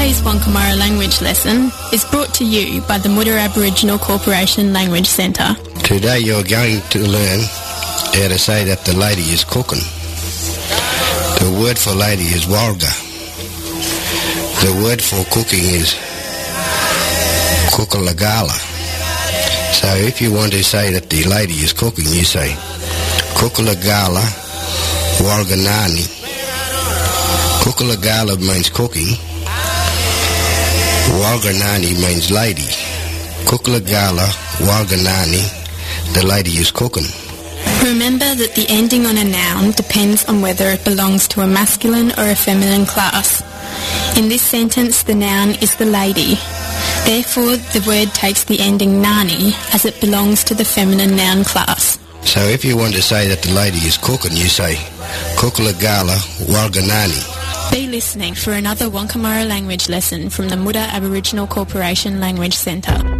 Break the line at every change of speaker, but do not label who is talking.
Today's Wonkamara language lesson is brought to you by the Muda Aboriginal Corporation Language Centre.
Today you're going to learn how to say that the lady is cooking. The word for lady is walga. The word for cooking is kukulagala. So if you want to say that the lady is cooking, you say kukulagala walganani. Kukulagala means cooking. Walganani means lady. Kukulagala walganani, the lady is cooking.
Remember that the ending on a noun depends on whether it belongs to a masculine or a feminine class. In this sentence, the noun is the lady. Therefore, the word takes the ending nani as it belongs to the feminine noun class.
So if you want to say that the lady is cooking, you say kukulagala walganani.
Be listening for another Wonkamara language lesson from the Muda Aboriginal Corporation Language Centre.